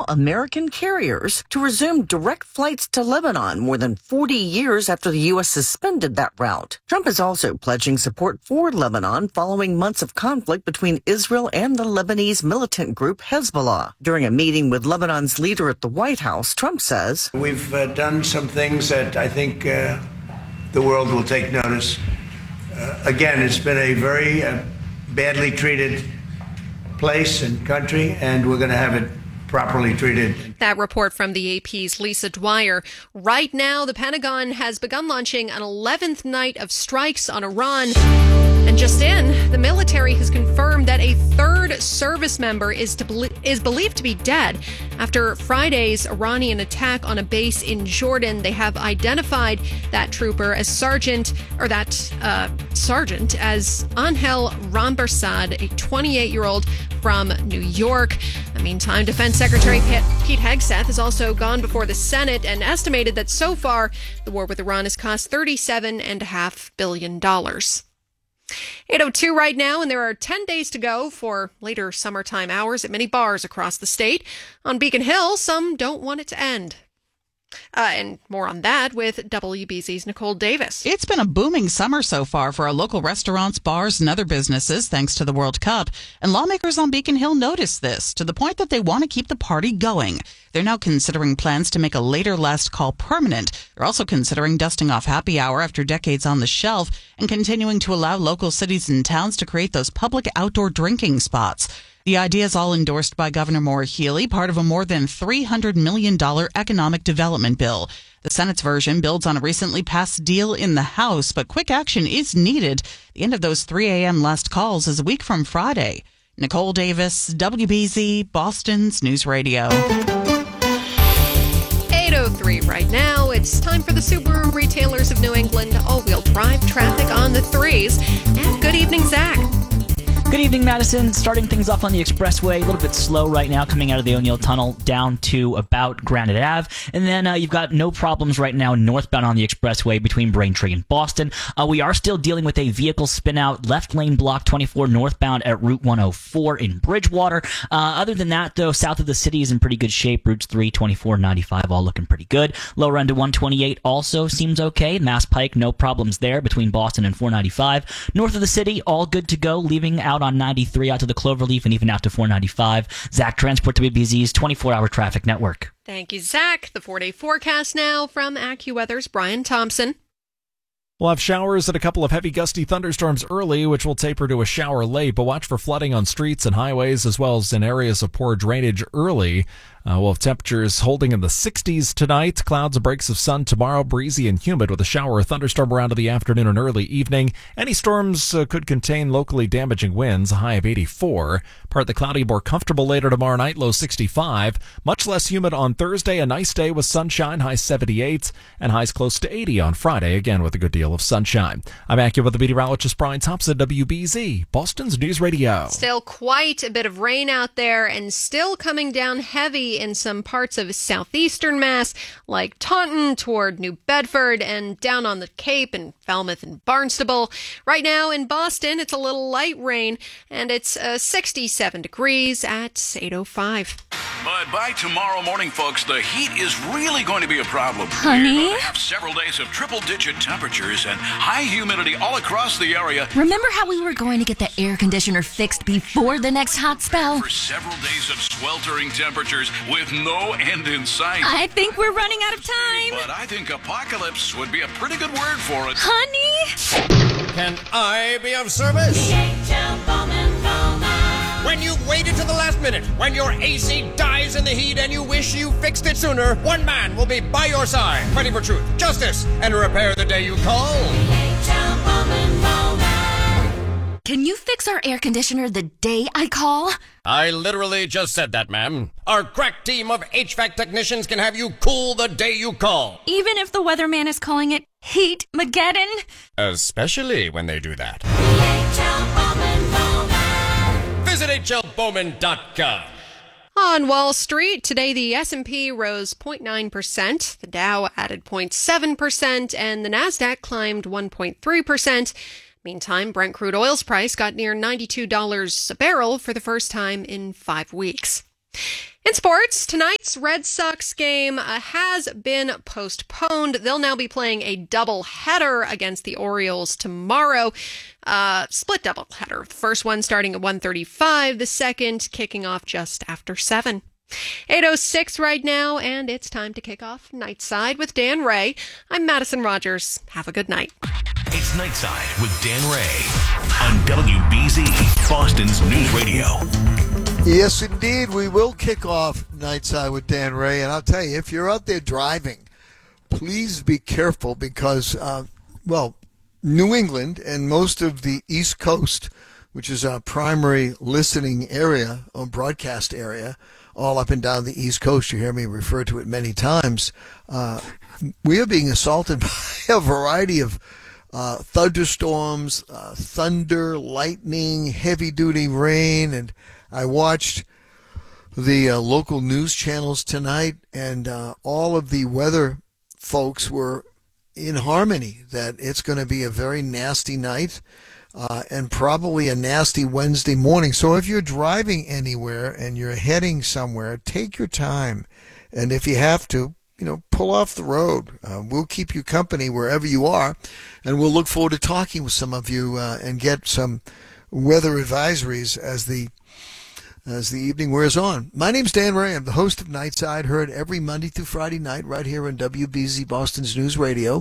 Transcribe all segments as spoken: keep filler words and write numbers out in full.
American carriers to resume direct flights to Lebanon more than forty years after the U S suspended that route. Trump is also pledging support for Lebanon following months of conflict between Israel and the Lebanese militant group Hezbollah. During a meeting with Lebanon's leader at the White House, Trump says, We've uh, done some things that I think uh, the world will take notice. Uh, again, it's been a very uh, badly treated place and country, and we're going to have it properly treated. That report from the A P's Lisa Dwyer. Right now, the Pentagon has begun launching an eleventh night of strikes on Iran. And just in, the military has confirmed that a third service member is to be- is believed to be dead after Friday's Iranian attack on a base in Jordan. They have identified that trooper as Sergeant, or that uh, Sergeant as Angel Rampersad, a twenty-eight-year-old from New York. In the meantime, Defense Secretary Pete Hegseth has also gone before the Senate and estimated that so far the war with Iran has cost thirty-seven point five billion dollars. eight oh two right now, and there are ten days to go for later summertime hours at many bars across the state. On Beacon Hill, some don't want it to end. Uh, and more on that with W B Z's Nicole Davis. It's been a booming summer so far for our local restaurants, bars, and other businesses thanks to the World Cup. And lawmakers on Beacon Hill noticed this to the point that they want to keep the party going. They're now considering plans to make a later last call permanent. They're also considering dusting off happy hour after decades on the shelf and continuing to allow local cities and towns to create those public outdoor drinking spots. The idea is all endorsed by Governor Maura Healey, part of a more than three hundred million dollars economic development bill. The Senate's version builds on a recently passed deal in the House, but quick action is needed. The end of those three a.m. last calls is a week from Friday. Nicole Davis, W B Z, Boston's News Radio. eight oh three right now. It's time for the Subaru Retailers of New England all-wheel drive traffic on the threes. And good evening, Zach. Good evening, Madison. Starting things off on the expressway, a little bit slow right now coming out of the O'Neill Tunnel down to about Granite Ave. And then uh, you've got no problems right now northbound on the expressway between Braintree and Boston. Uh, we are still dealing with a vehicle spin out left lane block twenty-four northbound at Route one oh four in Bridgewater. Uh, other than that, though, south of the city is in pretty good shape. Routes three, twenty-four, ninety-five all looking pretty good. Lower end to one twenty-eight also seems okay. Mass Pike, no problems there between Boston and four ninety-five. North of the city, all good to go, leaving out on ninety-three out to the Cloverleaf and even out to four ninety-five. Zach, Transport W B Z's twenty-four hour traffic network. Thank you, Zach. The four-day forecast now from AccuWeather's Brian Thompson. We'll have showers and a couple of heavy gusty thunderstorms early, which will taper to a shower late, but watch for flooding on streets and highways as well as in areas of poor drainage early. Uh, we'll have temperatures holding in the sixties tonight. Clouds and breaks of sun tomorrow, breezy and humid with a shower or thunderstorm around in the afternoon and early evening. Any storms uh, could contain locally damaging winds, a high of eighty-four. Partly cloudy, more comfortable later tomorrow night, low sixty-five. Much less humid on Thursday, a nice day with sunshine, high seventy-eight, and highs close to eighty on Friday, again with a good deal of sunshine. I'm AccuWeather meteorologist Brian Thompson, W B Z, Boston's News Radio. Still quite a bit of rain out there and still coming down heavy in some parts of southeastern Mass, like Taunton toward New Bedford and down on the Cape and Falmouth and Barnstable. Right now in Boston, it's a little light rain, and it's uh, sixty-seven degrees at eight oh five. But by tomorrow morning, folks, the heat is really going to be a problem. Honey? We're going to have several days of triple-digit temperatures and high humidity all across the area. Remember how we were going to get the air conditioner fixed before the next hot spell? For several days of sweltering temperatures with no end in sight. I think we're running out of time. But I think apocalypse would be a pretty good word for it. Honey? Can I be of service? When you've waited to the last minute, when your A C dies in the heat and you wish you fixed it sooner, one man will be by your side, fighting for truth, justice, and repair the day you call. Can you fix our air conditioner the day I call? I literally just said that, ma'am. Our crack team of H V A C technicians can have you cool the day you call. Even if the weatherman is calling it Heat-mageddon? Especially when they do that. Visit H L Bowman dot com. On Wall Street, today the S and P rose zero point nine percent, the Dow added zero point seven percent, and the Nasdaq climbed one point three percent. Meantime, Brent crude oil's price got near ninety-two dollars a barrel for the first time in five weeks. In sports, tonight's Red Sox game uh, has been postponed. They'll now be playing a doubleheader against the Orioles tomorrow. Uh, split doubleheader. First one starting at one thirty-five, the second kicking off just after seven. eight oh six right now, and it's time to kick off Nightside with Dan Ray. I'm Madison Rogers. Have a good night. It's Nightside with Dan Ray on W B Z, Boston's News Radio. Yes, indeed. We will kick off Nightside with Dan Ray. And I'll tell you, if you're out there driving, please be careful because, uh, well, New England and most of the East Coast, which is our primary listening area or broadcast area, all up and down the East Coast, you hear me refer to it many times, uh, we are being assaulted by a variety of uh, thunderstorms, uh, thunder, lightning, heavy-duty rain, and I watched the uh, local news channels tonight, and uh, all of the weather folks were in harmony that it's going to be a very nasty night uh, and probably a nasty Wednesday morning. So if you're driving anywhere and you're heading somewhere, take your time. And if you have to, you know, pull off the road. Uh, we'll keep you company wherever you are, and we'll look forward to talking with some of you uh, and get some weather advisories as the as the evening wears on. My name's Dan Ray. I'm the host of Nightside, heard every Monday through Friday night right here on W B Z Boston's News Radio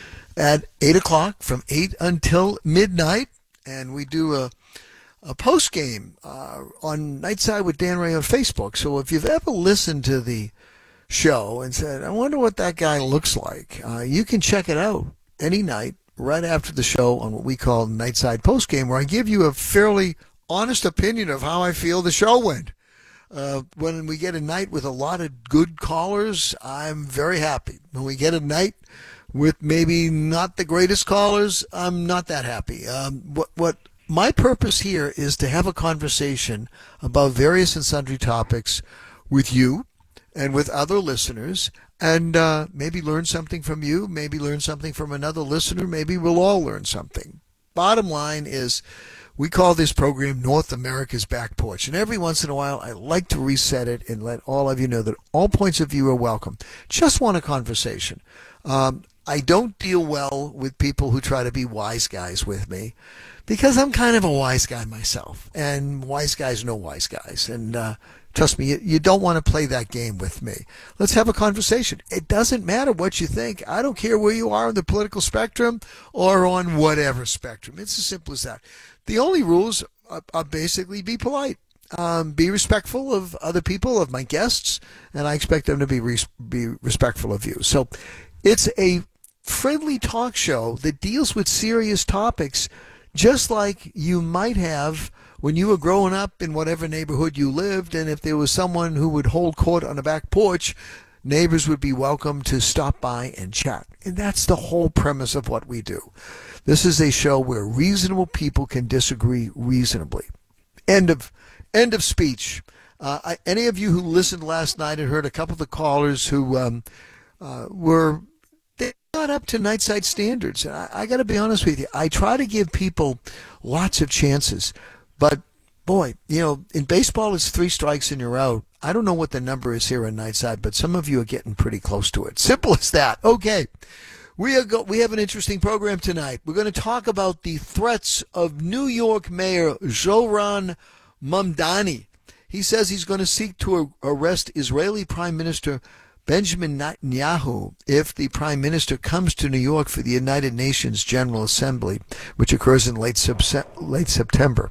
at eight o'clock from eight until midnight. And we do a, a post-game uh, on Nightside with Dan Ray on Facebook. So if you've ever listened to the show and said, I wonder what that guy looks like, uh, you can check it out any night right after the show on what we call Nightside Postgame, where I give you a fairly honest opinion of how I feel the show went. Uh, when we get a night with a lot of good callers, I'm very happy. When we get a night with maybe not the greatest callers, I'm not that happy. Um, what, what my purpose here is to have a conversation about various and sundry topics with you and with other listeners, and uh, maybe learn something from you, maybe learn something from another listener, maybe we'll all learn something. Bottom line is, we call this program North America's Back Porch, and every once in a while I like to reset it and let all of you know that all points of view are welcome. Just want a conversation. Um, I don't deal well with people who try to be wise guys with me, because I'm kind of a wise guy myself, and wise guys know wise guys, and uh, trust me, you, you don't want to play that game with me. Let's have a conversation. It doesn't matter what you think. I don't care where you are on the political spectrum or on whatever spectrum. It's as simple as that. The only rules are, are basically be polite, um, be respectful of other people, of my guests, and I expect them to be res- be respectful of you. So it's a friendly talk show that deals with serious topics, just like you might have when you were growing up in whatever neighborhood you lived, and if there was someone who would hold court on the back porch, neighbors would be welcome to stop by and chat. And that's the whole premise of what we do. This is a show where reasonable people can disagree reasonably. End of end of speech. Uh, I, any of you who listened last night and heard a couple of the callers who um, uh, were they not up to Nightside standards. I, I got to be honest with you. I try to give people lots of chances. But, boy, you know, in baseball it's three strikes and you're out. I don't know what the number is here on Nightside, but some of you are getting pretty close to it. Simple as that. Okay. We are go- we have an interesting program tonight. We're going to talk about the threats of New York Mayor Zohran Mamdani. He says he's going to seek to arrest Israeli Prime Minister Benjamin Netanyahu if the Prime Minister comes to New York for the United Nations General Assembly, which occurs in late, sub- late September.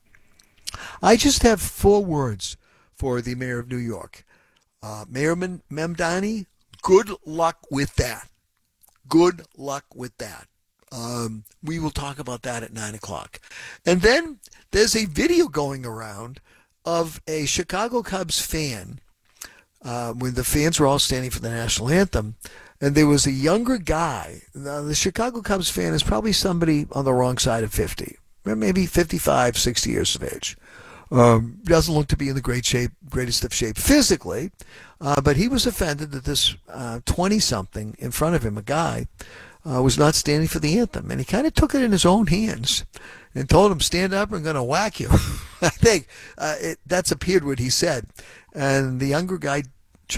I just have four words for the Mayor of New York. Uh, Mayor Mamdani, good luck with that. Good luck with that. Um, we will talk about that at nine o'clock. And then there's a video going around of a Chicago Cubs fan uh, when the fans were all standing for the national anthem. And there was a younger guy. Now, the Chicago Cubs fan is probably somebody on the wrong side of fifty, maybe fifty-five, sixty years of age. Um, doesn't look to be in the great shape, greatest of shape physically, uh, but he was offended that this twenty-something in front of him, a guy, uh, was not standing for the anthem, and he kind of took it in his own hands, and told him, stand up, I'm going to whack you. I think uh, it, that's appeared what he said. And the younger guy